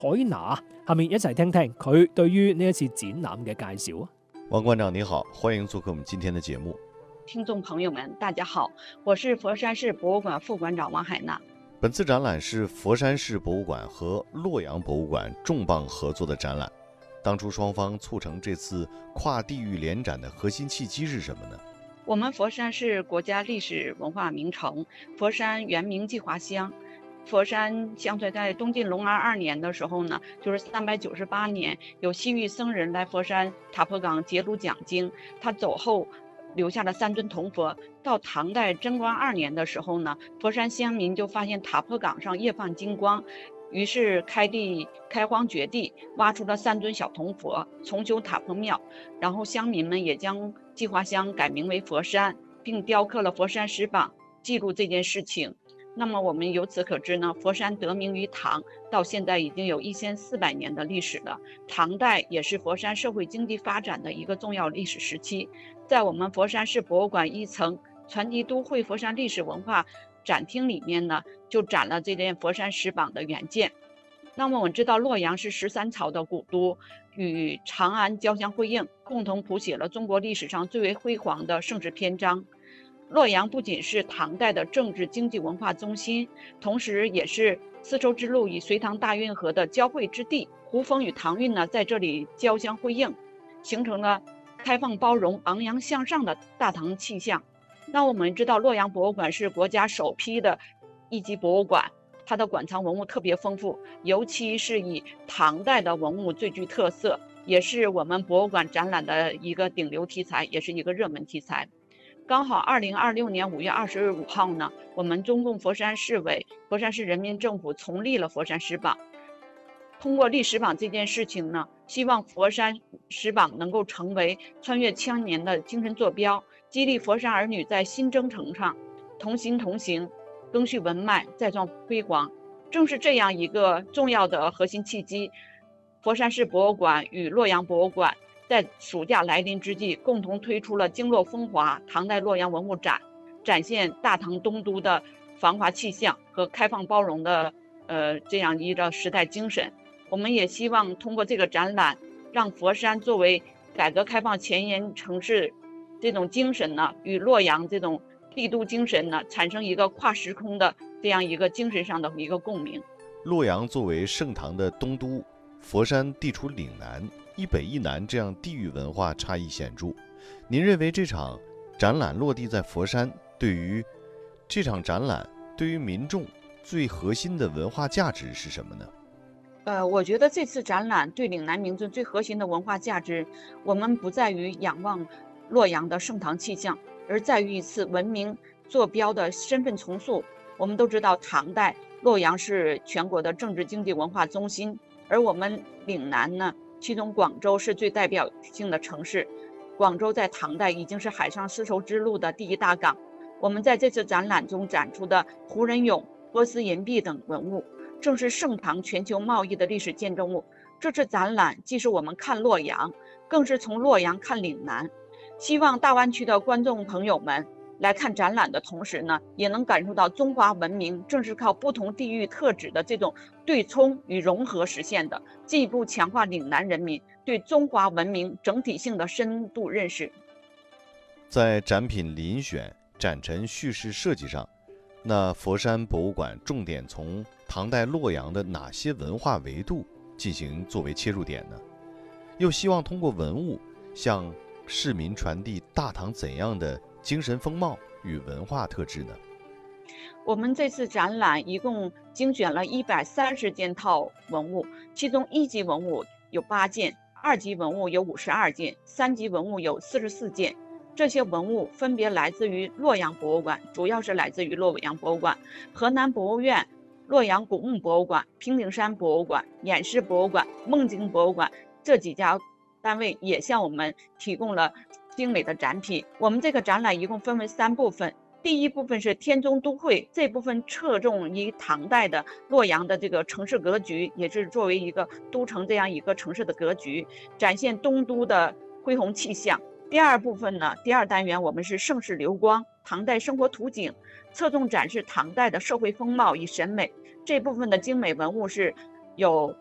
海拿。下面一齊聽聽佢對於呢一次展覽嘅介紹啊。 王館長你好，歡迎做客我們今天的節目。 聽眾朋友們大家好，我是佛山市博物館副館長王海娜。 本次展覽是佛山市博物館和洛陽博物館重磅合作的展覽，當初雙方促成這次跨地域聯展的核心契機是什麼呢？ 我們佛山是國家歷史文化名城，佛山原名計華鄉。佛山相傳在東晉隆安2年的時候呢，就是398年，有西域僧人來佛山塔坡港結廬講經，他走後留下了3尊銅佛。到唐代貞觀2年的時候呢，佛山鄉民就發現塔坡港上夜放金光，於是開荒掘地，挖出了3尊小銅佛，重修塔坡廟。然後鄉民們也將計華鄉改名為佛山，並雕刻了佛山石榜，記錄這件事情。那麼我們由此可知呢，佛山得名於唐，到現在已經有1400年的歷史了。唐代也是佛山社會經濟發展的一個重要歷史時期。在我們佛山市博物館1層傳遞都會佛山歷史文化展廳裡面呢，就展了這件佛山石榜的原件。那麼我們知道洛陽是13朝的古都，與長安交相輝映，共同譜寫了中國歷史上最為輝煌的盛世篇章。洛陽不僅是唐代的政治經濟文化中心，同時也是絲綢之路與隋唐大運河的交匯之地。胡風與唐韻呢，在這裡交相輝映，形成了開放包容、昂揚向上的大唐氣象。那我們知道洛陽博物館是國家首批的一級博物館，它的館藏文物特別豐富，尤其是以唐代的文物最具特色，也是我們博物館展覽的一個頂流題材，也是一個熱門題材。剛好2026年5月25號呢，我們中共佛山市委、佛山市人民政府重立了佛山石榜。通過立石榜這件事情呢，希望佛山石榜能夠成為穿越千年的精神坐標，激勵佛山兒女在新征程上同心同行，更續文脈，再創輝煌。正是這樣一個重要的核心契機，佛山市博物館與洛陽博物館在暑假來臨之際，共同推出了經絡風華唐代洛陽文物展，展現大唐東都的繁華氣象和開放包容的這樣一個時代精神。我們也希望通過這個展覽，讓佛山作為改革開放前沿城市這種精神呢，與洛陽這種帝都精神呢，產生一個跨時空的這樣一個精神上的一個共鳴。 洛陽作為盛唐的東都，佛山地處嶺南，一北一南，這樣地域文化差異顯著。您認為這場展覽落地在佛山，對於這場展覽對於民眾最核心的文化價值是什麼呢？ 我覺得這次展覽對嶺南民眾最核心的文化價值，我們不在於仰望洛陽的盛唐氣象，而在於一次文明坐標的身份重塑。我們都知道，唐代洛陽是全國的政治經濟文化中心，而我們嶺南呢，其中廣州是最代表性的城市。廣州在唐代已經是海上絲綢之路的第一大港。我們在這次展覽中展出的胡人俑、波斯銀幣等文物，正是盛唐全球貿易的歷史見證物。這次展覽既是我們看洛陽，更是從洛陽看嶺南。希望大灣區的觀眾朋友們來看展覽的同時呢，也能感受到中華文明正是靠不同地域特質的這種對沖與融合實現的，進一步強化嶺南人民對中華文明整體性的深度認識。 在展品遴選、展陳敘事設計上，那佛山博物館重點從唐代洛陽的哪些文化維度進行作為切入點呢？又希望通過文物向市民傳遞大唐怎樣的精神風貌與文化特質呢？ 我們這次展覽一共精選了130件套文物，其中1級文物有8件，2級文物有52件，3級文物有44件。這些文物分別來自於洛陽博物館，主要是來自於洛陽博物館、河南博物院、洛陽古墓博物館、平頂山博物館、偃師博物館、夢境博物館這幾家單位也向我們提供了精美的展品。我們這個展覽一共分為3部分，第一部分是天中都會，這部分側重於唐代的洛陽的這個城市格局，也是作為一個都城這樣一個城市的格局，展現東都的恢宏氣象。第二部分呢，第二單元我們是盛世流光，唐代生活圖景，側重展示唐代的社會風貌與審美。這部分的精美文物是有